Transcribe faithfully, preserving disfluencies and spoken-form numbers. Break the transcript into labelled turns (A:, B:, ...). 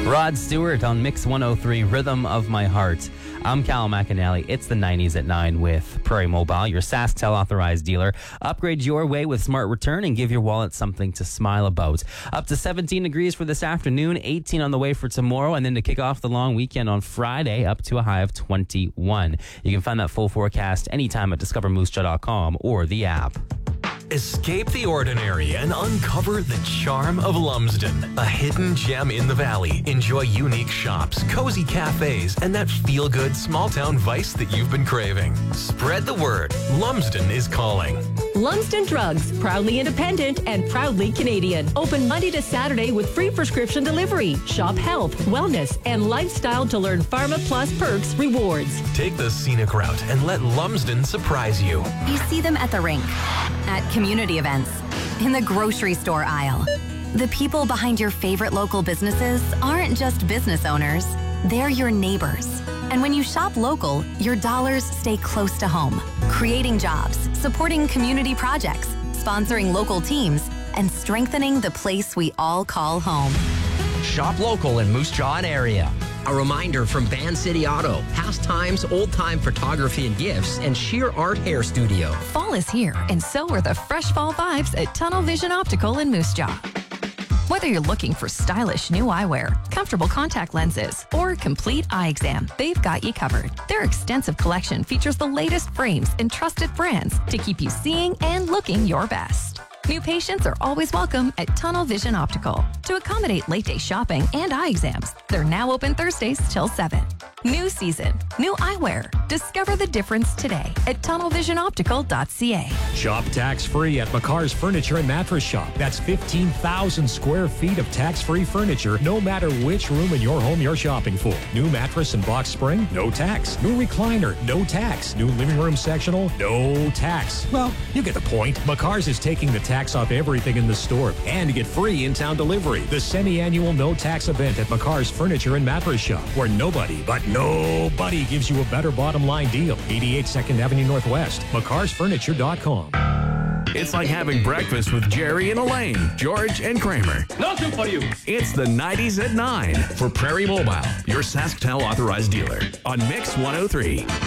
A: Rod Stewart on Mix one oh three, Rhythm of My Heart. I'm Cal McAnally. It's the nineties at nine with Prairie Mobile, your SaskTel authorized dealer. Upgrade your way with Smart Return and give your wallet something to smile about. Up to seventeen degrees for this afternoon, eighteen on the way for tomorrow, and then to kick off the long weekend on Friday, up to a high of twenty-one. You can find that full forecast anytime at discover moose jaw dot com or the app.
B: Escape the ordinary and uncover the charm of Lumsden, a hidden gem in the valley. Enjoy unique shops, cozy cafes, and that feel-good small-town vice that you've been craving. Spread the word. Lumsden is calling.
C: Lumsden Drugs, proudly independent and proudly Canadian. Open Monday to Saturday with free prescription delivery. Shop health, wellness, and lifestyle to learn Pharma Plus perks rewards.
B: Take the scenic route and let Lumsden surprise you.
D: You see them at the rink, at community events, in the grocery store aisle. The people behind your favorite local businesses aren't just business owners, they're your neighbors. And when you shop local, your dollars stay close to home, creating jobs, supporting community projects, sponsoring local teams, and strengthening the place we all call home.
E: Shop local in Moose Jaw and area. A reminder from Van City Auto, Pastimes, Old Time Photography and Gifts, and Sheer Art Hair Studio.
F: Fall is here, and so are the fresh fall vibes at Tunnel Vision Optical in Moose Jaw. Whether you're looking for stylish new eyewear, comfortable contact lenses, or a complete eye exam, they've got you covered. Their extensive collection features the latest frames and trusted brands to keep you seeing and looking your best. New patients are always welcome at Tunnel Vision Optical. To accommodate late day shopping and eye exams, they're now open Thursdays till seven. New season, new eyewear. Discover the difference today at tunnel vision optical dot c a.
G: Shop tax-free at McCarr's Furniture and Mattress Shop. That's fifteen thousand square feet of tax-free furniture, no matter which room in your home you're shopping for. New mattress and box spring? No tax. New recliner? No tax. New living room sectional? No tax. Well, you get the point. McCarr's is taking the tax off everything in the store and get free in-town delivery. The semi-annual no-tax event at McCarr's Furniture and Mattress Shop, where nobody, but nobody gives you a better bottom line deal. eighty-eight second Avenue Northwest, mccars furniture dot com.
H: It's like having breakfast with Jerry and Elaine, George and Kramer.
I: Nothing for you.
H: It's the nineties at nine for Prairie Mobile, your SaskTel authorized dealer on Mix one oh three.